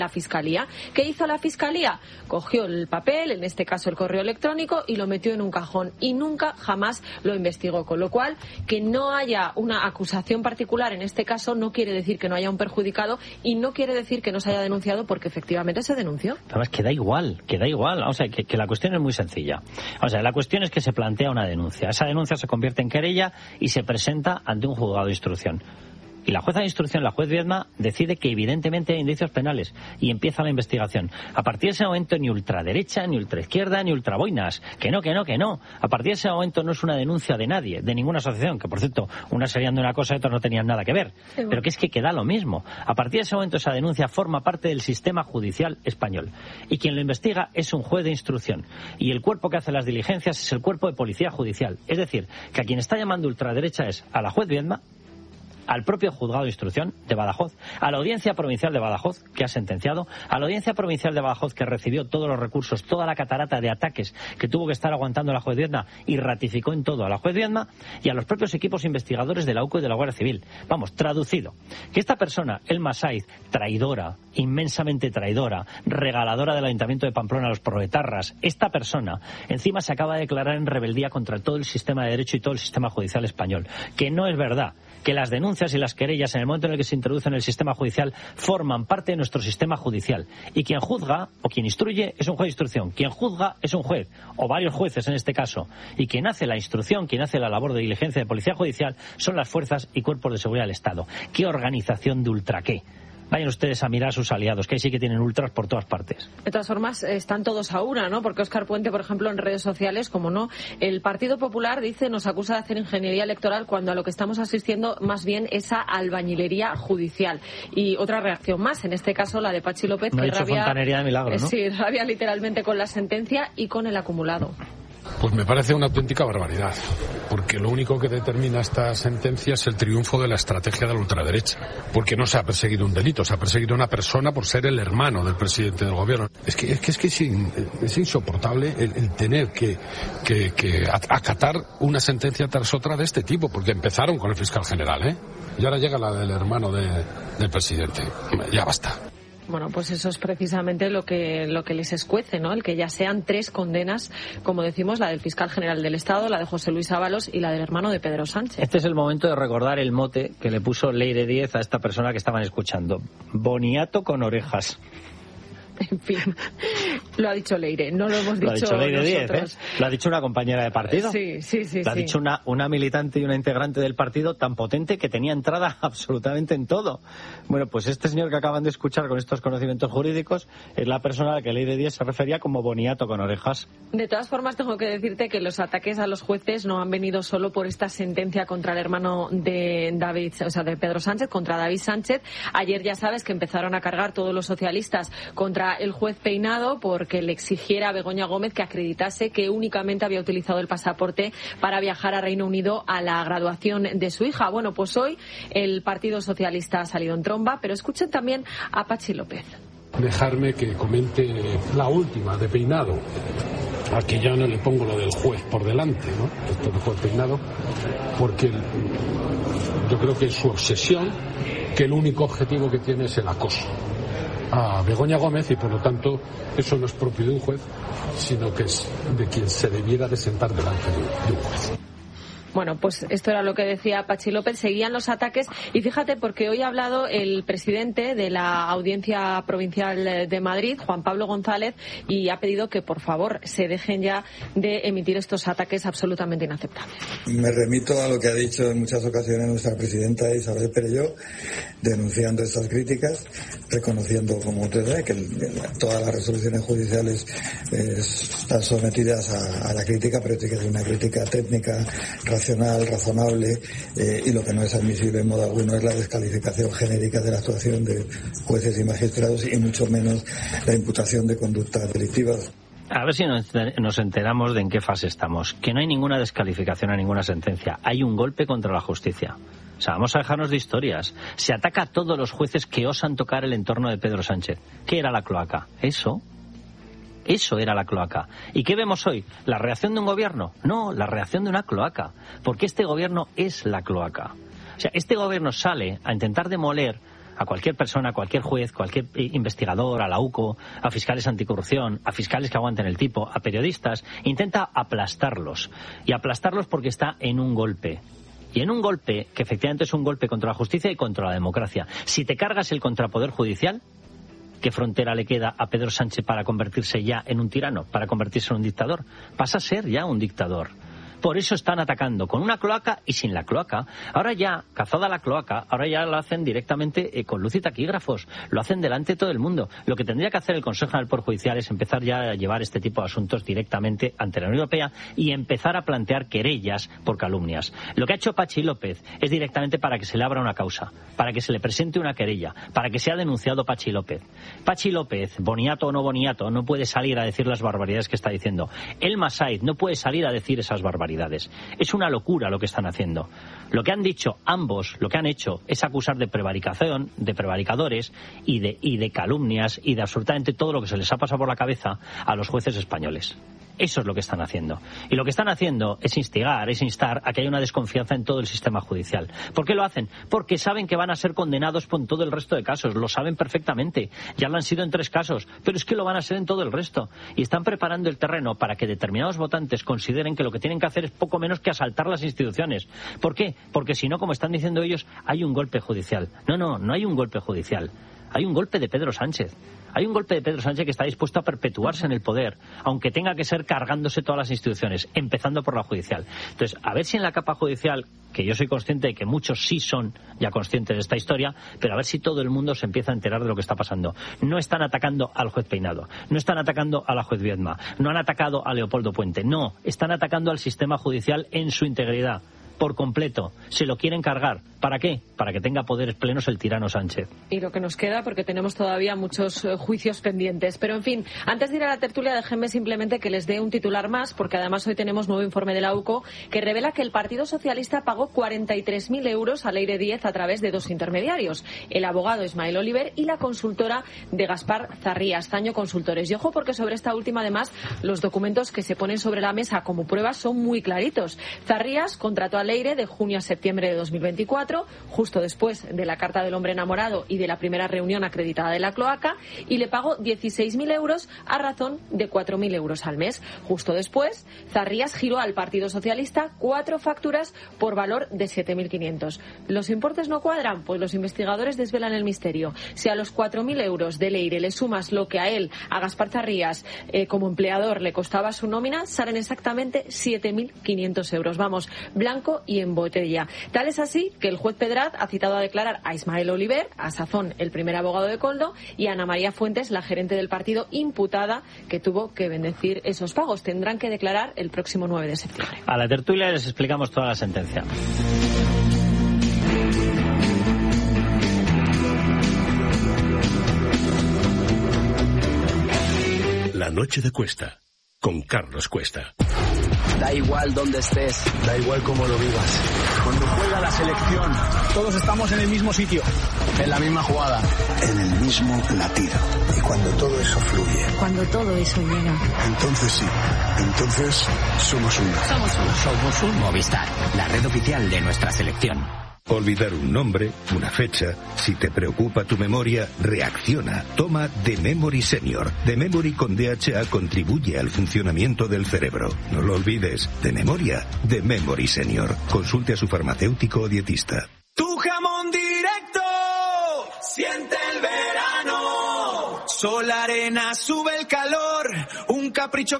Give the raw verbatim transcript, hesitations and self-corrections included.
la Fiscalía. ¿Qué hizo la Fiscalía? Cogió el papel, en este caso el correo electrónico, y lo metió en un cajón y nunca jamás lo investigó. Con lo cual, que no haya una acusación particular en este caso no quiere decir que no haya un perjudicado y no quiere decir que no se haya denunciado, porque efectivamente se denunció. Además, que da igual, que da igual. O sea, que, que la cuestión es muy sencilla. O sea, la cuestión es que se plantea una denuncia. Esa denuncia se convierte en querella y se presenta ante un juzgado de instrucción. Y la jueza de instrucción, la juez Viedma, decide que evidentemente hay indicios penales y empieza la investigación. A partir de ese momento ni ultraderecha, ni ultraizquierda, ni ultraboinas. Que no, que no, que no. A partir de ese momento no es una denuncia de nadie, de ninguna asociación, que por cierto, unas serían de una cosa y otras no tenían nada que ver. Sí, pero que es que queda lo mismo. A partir de ese momento esa denuncia forma parte del sistema judicial español. Y quien lo investiga es un juez de instrucción. Y el cuerpo que hace las diligencias es el cuerpo de policía judicial. Es decir, que a quien está llamando ultraderecha es a la juez Viedma, al propio juzgado de instrucción de Badajoz, a la Audiencia Provincial de Badajoz, que ha sentenciado, a la Audiencia Provincial de Badajoz, que recibió todos los recursos, toda la catarata de ataques que tuvo que estar aguantando la juez Viedma y ratificó en todo a la juez Viedma, y a los propios equipos investigadores de la U C O y de la Guardia Civil. Vamos, traducido, que esta persona, Elma Saiz, traidora, inmensamente traidora, regaladora del Ayuntamiento de Pamplona a los proetarras, esta persona encima se acaba de declarar en rebeldía contra todo el sistema de derecho y todo el sistema judicial español. Que no es verdad, que las denuncias y las querellas en el momento en el que se introducen en el sistema judicial forman parte de nuestro sistema judicial, y quien juzga o quien instruye es un juez de instrucción, quien juzga es un juez o varios jueces en este caso, y quien hace la instrucción, quien hace la labor de diligencia de policía judicial son las fuerzas y cuerpos de seguridad del Estado. ¿Qué organización de ultra qué? Vayan ustedes a mirar a sus aliados, que ahí sí que tienen ultras por todas partes. De todas formas, están todos a una, ¿no? Porque Óscar Puente, por ejemplo, en redes sociales, como no, el Partido Popular dice, nos acusa de hacer ingeniería electoral cuando a lo que estamos asistiendo más bien es a albañilería judicial. Y otra reacción más, en este caso la de Pachi López, no que ha hecho rabia, fontanería de milagro, ¿no? Sí, rabia literalmente con la sentencia y con el acumulado. Pues me parece una auténtica barbaridad, porque lo único que determina esta sentencia es el triunfo de la estrategia de la ultraderecha, porque no se ha perseguido un delito, se ha perseguido a una persona por ser el hermano del presidente del gobierno. Es que es, que, es, que es, in, es insoportable el, el tener que, que, que acatar una sentencia tras otra de este tipo, porque empezaron con el fiscal general, ¿eh? Y ahora llega la del hermano de, del presidente. Ya basta. Bueno, pues eso es precisamente lo que lo que les escuece, ¿no? El que ya sean tres condenas, como decimos, la del fiscal general del Estado, la de José Luis Ábalos y la del hermano de Pedro Sánchez. Este es el momento de recordar el mote que le puso Leire Díez a esta persona que estaban escuchando. Boniato con orejas. En fin, lo ha dicho Leire, no lo hemos dicho, lo ha dicho Leire nosotros. Díez, ¿eh? Lo ha dicho una compañera de partido. Sí, sí, sí. Lo ha sí. dicho una, una militante y una integrante del partido tan potente que tenía entrada absolutamente en todo. Bueno, pues este señor que acaban de escuchar con estos conocimientos jurídicos es la persona a la que Leire Díez se refería como boniato con orejas. De todas formas, tengo que decirte que los ataques a los jueces no han venido solo por esta sentencia contra el hermano de David, o sea, de Pedro Sánchez, contra David Sánchez. Ayer ya sabes que empezaron a cargar todos los socialistas contra el juez Peinado porque le exigiera a Begoña Gómez que acreditase que únicamente había utilizado el pasaporte para viajar a Reino Unido a la graduación de su hija. Bueno, pues hoy el Partido Socialista ha salido en tromba, pero escuchen también a Pachi López. Dejarme que comente la última de Peinado. Aquí ya no le pongo lo del juez por delante, ¿no? Esto del juez Peinado, porque yo creo que es su obsesión, que el único objetivo que tiene es el acoso a Begoña Gómez, y por lo tanto eso no es propio de un juez, sino que es de quien se debiera de sentar delante de un juez. Bueno, pues esto era lo que decía Pachi López. Seguían los ataques y fíjate, porque hoy ha hablado el presidente de la Audiencia Provincial de Madrid, Juan Pablo González, y ha pedido que por favor se dejen ya de emitir estos ataques absolutamente inaceptables. Me remito a lo que ha dicho en muchas ocasiones nuestra presidenta Isabel Perelló, denunciando estas críticas, reconociendo, como usted sabe, que todas las resoluciones judiciales eh, están sometidas a, a la crítica, pero tiene que ser una crítica técnica, racional, razonable, eh, y lo que no es admisible en modo alguno es la descalificación genérica de la actuación de jueces y magistrados, y mucho menos la imputación de conductas delictivas. A ver si nos enteramos de en qué fase estamos. Que no hay ninguna descalificación a ninguna sentencia. Hay un golpe contra la justicia. O sea, vamos a dejarnos de historias. Se ataca a todos los jueces que osan tocar el entorno de Pedro Sánchez. ¿Qué era la cloaca? ¿Eso? Eso era la cloaca. ¿Y qué vemos hoy? ¿La reacción de un gobierno? No, la reacción de una cloaca. Porque este gobierno es la cloaca. O sea, este gobierno sale a intentar demoler a cualquier persona, a cualquier juez, cualquier investigador, a la U C O, a fiscales anticorrupción, a fiscales que aguanten el tipo, a periodistas, intenta aplastarlos. Y aplastarlos porque está en un golpe. Y en un golpe, que efectivamente es un golpe contra la justicia y contra la democracia. Si te cargas el contrapoder judicial, ¿qué frontera le queda a Pedro Sánchez para convertirse ya en un tirano, para convertirse en un dictador? Pasa a ser ya un dictador. Por eso están atacando con una cloaca y sin la cloaca. Ahora ya, cazada la cloaca, ahora ya lo hacen directamente eh, con luz y taquígrafos. Lo hacen delante de todo el mundo. Lo que tendría que hacer el Consejo General del Poder Judicial es empezar ya a llevar este tipo de asuntos directamente ante la Unión Europea y empezar a plantear querellas por calumnias. Lo que ha hecho Pachi López es directamente para que se le abra una causa, para que se le presente una querella, para que sea denunciado Pachi López. Pachi López, boniato o no boniato, no puede salir a decir las barbaridades que está diciendo. Elma Said no puede salir a decir esas barbaridades. Es una locura lo que están haciendo. Lo que han dicho ambos, lo que han hecho es acusar de prevaricación, de prevaricadores y de, y de calumnias y de absolutamente todo lo que se les ha pasado por la cabeza a los jueces españoles. Eso es lo que están haciendo. Y lo que están haciendo es instigar, es instar a que haya una desconfianza en todo el sistema judicial. ¿Por qué lo hacen? Porque saben que van a ser condenados por todo el resto de casos. Lo saben perfectamente. Ya lo han sido en tres casos, pero es que lo van a ser en todo el resto. Y están preparando el terreno para que determinados votantes consideren que lo que tienen que hacer es poco menos que asaltar las instituciones. ¿Por qué? Porque si no, como están diciendo ellos, hay un golpe judicial. No, no, no hay un golpe judicial. Hay un golpe de Pedro Sánchez. Hay un golpe de Pedro Sánchez que está dispuesto a perpetuarse en el poder, aunque tenga que ser cargándose todas las instituciones, empezando por la judicial. Entonces, a ver si en la capa judicial, que yo soy consciente de que muchos sí son ya conscientes de esta historia, pero a ver si todo el mundo se empieza a enterar de lo que está pasando. No están atacando al juez Peinado, no están atacando a la juez Viedma, no han atacado a Leopoldo Puente, no, están atacando al sistema judicial en su integridad. Por completo, se lo quieren cargar. ¿Para qué? Para que tenga poderes plenos el tirano Sánchez. Y lo que nos queda, porque tenemos todavía muchos eh, juicios pendientes. Pero, en fin, antes de ir a la tertulia, déjenme simplemente que les dé un titular más, porque además hoy tenemos nuevo informe de la U C O que revela que el Partido Socialista pagó cuarenta y tres mil euros a Leire Díez a través de dos intermediarios, el abogado Ismael Oliver y la consultora de Gaspar Zarrías, Zaño Consultores. Y ojo, porque sobre esta última, además, los documentos que se ponen sobre la mesa como pruebas son muy claritos. Zarrías contrató a Leire de junio a septiembre de dos mil veinticuatro, justo después de la Carta del Hombre Enamorado y de la primera reunión acreditada de la cloaca, y le pagó dieciséis mil euros a razón de cuatro mil euros al mes. Justo después, Zarrías giró al Partido Socialista cuatro facturas por valor de siete mil quinientos. ¿Los importes no cuadran? Pues los investigadores desvelan el misterio. Si a los cuatro mil euros de Leire le sumas lo que a él, a Gaspar Zarrías, eh, como empleador le costaba su nómina, salen exactamente siete mil quinientos euros. Vamos, blanco y en botella. Tal es así que el juez Pedrat ha citado a declarar a Ismael Oliver, a Sazón, el primer abogado de Koldo, y a Ana María Fuentes, la gerente del partido imputada, que tuvo que bendecir esos pagos. Tendrán que declarar el próximo nueve de septiembre. A la tertulia les explicamos toda la sentencia. La noche de Cuesta, con Carlos Cuesta. Da igual dónde estés, da igual cómo lo vivas. Cuando juega la selección, todos estamos en el mismo sitio, en la misma jugada, en el mismo latido. Y cuando todo eso fluye, cuando todo eso llega, entonces sí, entonces somos uno. Somos uno. Somos un Movistar, la red oficial de nuestra selección. Olvidar un nombre, una fecha, si te preocupa tu memoria, reacciona. Toma The Memory Senior. The Memory con D H A contribuye al funcionamiento del cerebro. No lo olvides, de memoria, The Memory Senior. Consulte a su farmacéutico o dietista. Tu jamón directo, siente el verano. Sol, arena, sube el calor, un capricho